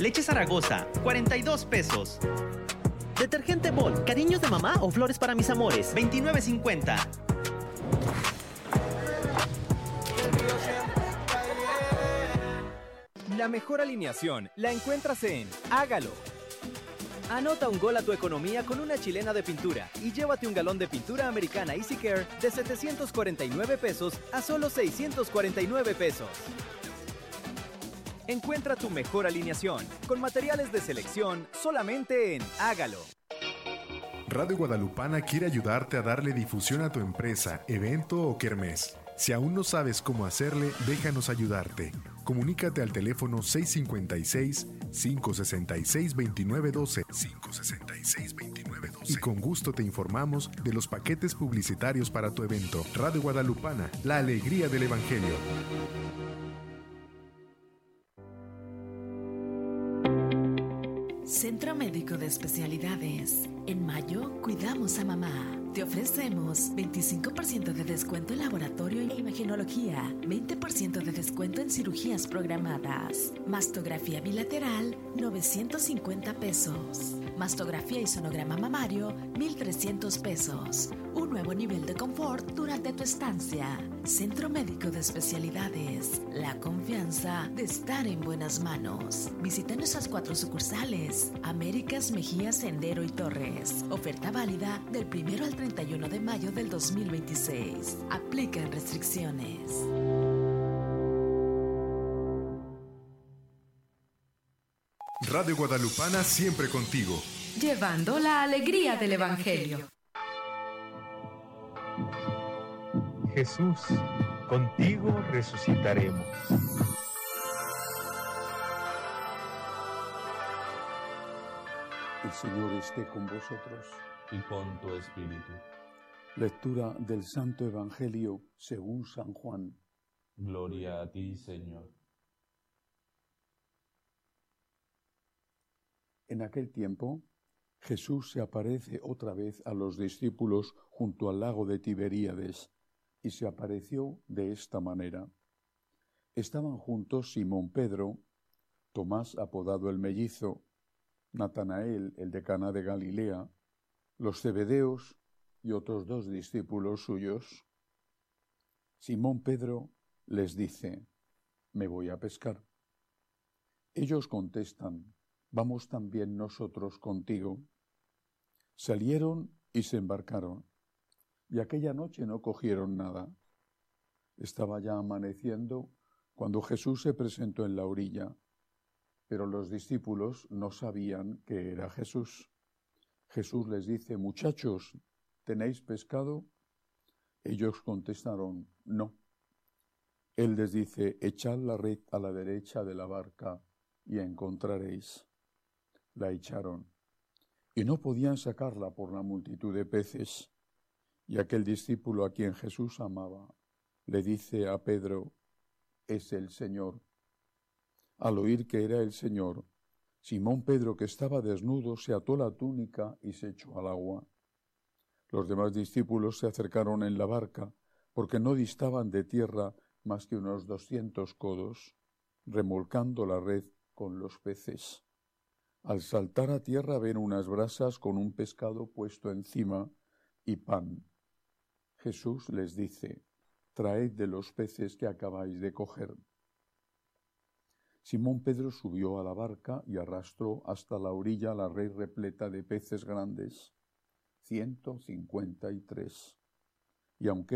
Leche Zaragoza, 42 pesos. Detergente Bol, cariños de mamá o flores para mis amores, 29.50. La mejor alineación la encuentras en Hágalo. Anota un gol a tu economía con una chilena de pintura y llévate un galón de pintura americana Easy Care de 749 pesos a solo 649 pesos. Encuentra tu mejor alineación con materiales de selección solamente en Hágalo. Radio Guadalupana quiere ayudarte a darle difusión a tu empresa, evento o kermés. Si aún no sabes cómo hacerle, déjanos ayudarte. Comunícate al teléfono 656-566-2912 y con gusto te informamos de los paquetes publicitarios para tu evento. Radio Guadalupana, la alegría del Evangelio. Centro Médico de Especialidades. En mayo, cuidamos a mamá. Te ofrecemos 25% de descuento en laboratorio e imagenología, 20% de descuento en cirugías programadas. Mastografía bilateral, 950 pesos. Mastografía y sonograma mamario, 1,300 pesos. Un nuevo nivel de confort durante tu estancia. Centro Médico de Especialidades. La confianza de estar en buenas manos. Visita nuestras 4 sucursales: Américas, Mejía, Sendero y Torres. Oferta válida del 1 al 31 de mayo del 2026. Aplican restricciones. Radio Guadalupana siempre contigo. Llevando la alegría del Evangelio. Jesús, contigo resucitaremos. El Señor esté con vosotros. Y con tu espíritu. Lectura del Santo Evangelio según San Juan. Gloria a ti, Señor. En aquel tiempo, Jesús se aparece otra vez a los discípulos junto al lago de Tiberíades, y se apareció de esta manera. Estaban juntos Simón Pedro, Tomás apodado el Mellizo, Natanael, el de Caná de Galilea, los Zebedeos y otros 2 discípulos suyos. Simón Pedro les dice: «Me voy a pescar». Ellos contestan: «Vamos también nosotros contigo». Salieron y se embarcaron, y aquella noche no cogieron nada. Estaba ya amaneciendo cuando Jesús se presentó en la orilla, pero los discípulos no sabían que era Jesús. Jesús les dice: «Muchachos, ¿tenéis pescado?». Ellos contestaron: «No». Él les dice: «Echad la red a la derecha de la barca y encontraréis». La echaron, y no podían sacarla por la multitud de peces. Y aquel discípulo a quien Jesús amaba le dice a Pedro: «Es el Señor». Al oír que era el Señor, Simón Pedro, que estaba desnudo, se ató la túnica y se echó al agua. Los demás discípulos se acercaron en la barca, porque no distaban de tierra más que unos 200 codos, remolcando la red con los peces. Al saltar a tierra ven unas brasas con un pescado puesto encima y pan. Jesús les dice: «Traed de los peces que acabáis de coger». Simón Pedro subió a la barca y arrastró hasta la orilla la red repleta de peces grandes, 153. Y aunque